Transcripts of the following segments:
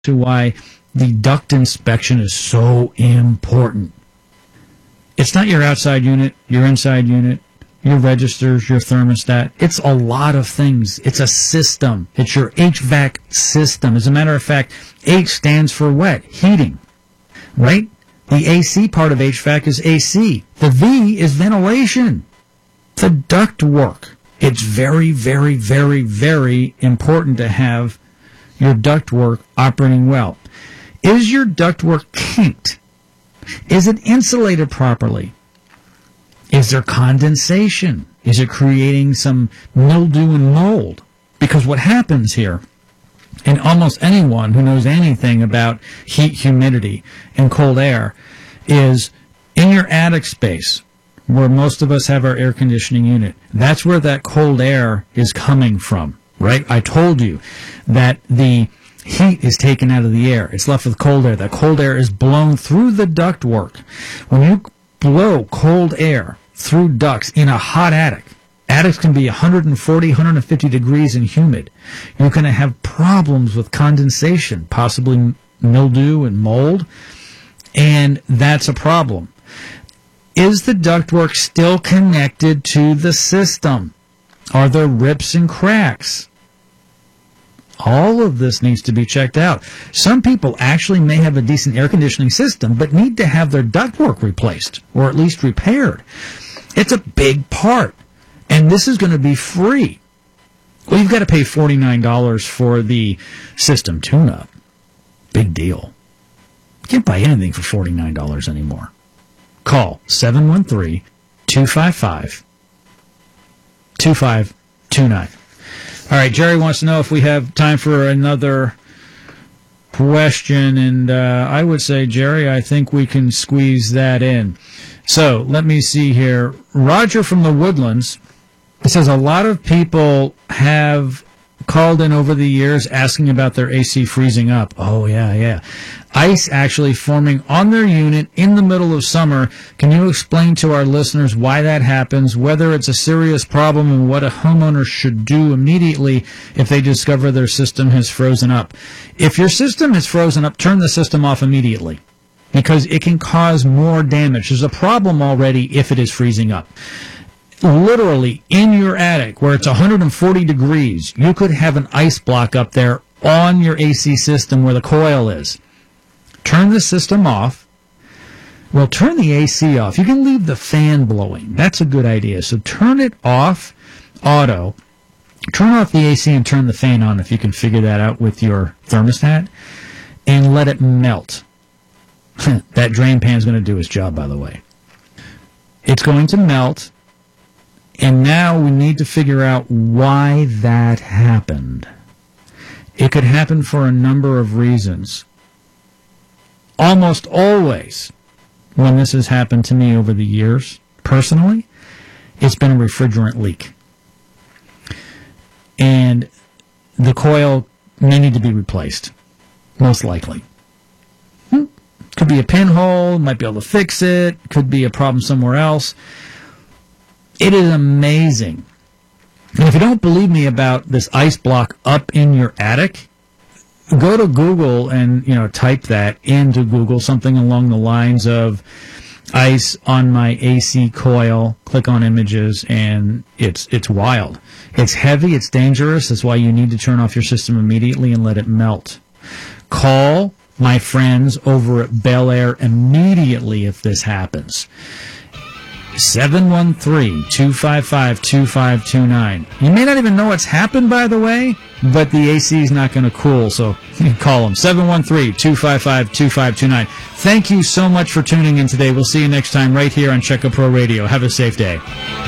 to why the duct inspection is so important. It's not your outside unit, your inside unit, your registers, your thermostat. It's a lot of things. It's a system. It's your HVAC system. As a matter of fact, H stands for wet, heating, right? The AC part of HVAC is AC. The V is ventilation. The duct work. It's very, very, very, very important to have your ductwork operating well. Is your ductwork kinked? Is it insulated properly? Is there condensation? Is it creating some mildew and mold? Because what happens here, and almost anyone who knows anything about heat, humidity, and cold air, is in your attic space, where most of us have our air conditioning unit. That's where that cold air is coming from, right? I told you that the heat is taken out of the air. It's left with cold air. That cold air is blown through the ductwork. When you blow cold air through ducts in a hot attic, attics can be 140, 150 degrees and humid. You're going to have problems with condensation, possibly mildew and mold, and that's a problem. Is the ductwork still connected to the system? Are there rips and cracks? All of this needs to be checked out. Some people actually may have a decent air conditioning system, but need to have their ductwork replaced, or at least repaired. It's a big part, and this is going to be free. Well, you've got to pay $49 for the system tune-up. Big deal. You can't buy anything for $49 anymore. Call 713-255-2529. All right, Jerry wants to know if we have time for another question, and I would say, Jerry, I think we can squeeze that in. So let me see here. Roger from the Woodlands says a lot of people have called in over the years asking about their AC freezing up. Oh, yeah. Ice actually forming on their unit in the middle of summer. Can you explain to our listeners why that happens, whether it's a serious problem, and what a homeowner should do immediately if they discover their system has frozen up? If your system is frozen up, turn the system off immediately, because it can cause more damage. There's a problem already if it is freezing up. Literally, in your attic, where it's 140 degrees, you could have an ice block up there on your AC system where the coil is. Turn the system off. Well, turn the AC off. You can leave the fan blowing. That's a good idea. So turn it off, auto. Turn off the AC and turn the fan on if you can figure that out with your thermostat, and let it melt. That drain pan is going to do its job, by the way. It's going to melt. And now we need to figure out why that happened. It could happen for a number of reasons. Almost always, when this has happened to me over the years, personally, it's been a refrigerant leak. And the coil may need to be replaced, most likely. Could be a pinhole, might be able to fix it, could be a problem somewhere else. It is amazing. And if you don't believe me about this ice block up in your attic, go to Google and, type that into Google, something along the lines of ice on my AC coil. Click on images, and it's wild. It's heavy, it's dangerous. That's why you need to turn off your system immediately and let it melt. Call my friends over at Bel Air immediately if this happens. 713-255-2529. You may not even know what's happened, by the way, but the AC is not going to cool, so you can call them. 713-255-2529. Thank you so much for tuning in today. We'll see you next time right here on Checka Pro Radio. Have a safe day.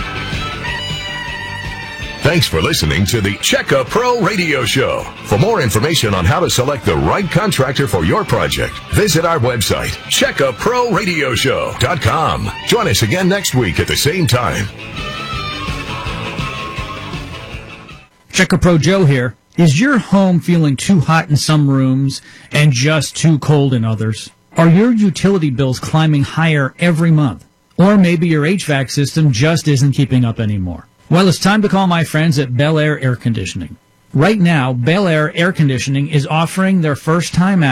Thanks for listening to the Checka Pro Radio Show. For more information on how to select the right contractor for your project, visit our website, CheckaProRadioshow.com. Join us again next week at the same time. Checka Pro Joe here. Is your home feeling too hot in some rooms and just too cold in others? Are your utility bills climbing higher every month? Or maybe your HVAC system just isn't keeping up anymore? Well, it's time to call my friends at Bel Air Air Conditioning. Right now, Bel Air Air Conditioning is offering their first-time